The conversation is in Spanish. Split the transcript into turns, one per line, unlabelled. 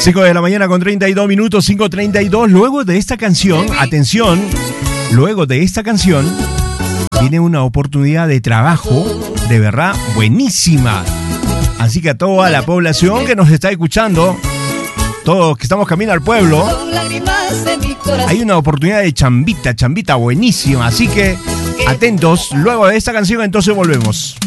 5 de la mañana con 32 minutos, 5:32. Luego de esta canción, atención, luego de esta canción viene una oportunidad de trabajo de verdad buenísima. Así que a toda la población que nos está escuchando, todos que estamos camino al pueblo, hay una oportunidad de chambita buenísima. Así que atentos, luego de esta canción entonces volvemos.